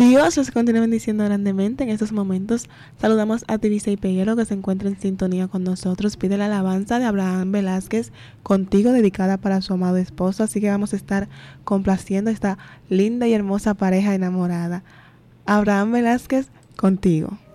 Dios los continúe bendiciendo grandemente en estos momentos. Saludamos a Divisa y Peguero que se encuentra en sintonía con nosotros. Pide la alabanza de Abraham Velázquez, Contigo, dedicada para su amado esposo. Así que vamos a estar complaciendo a esta linda y hermosa pareja enamorada. Abraham Velázquez, Contigo.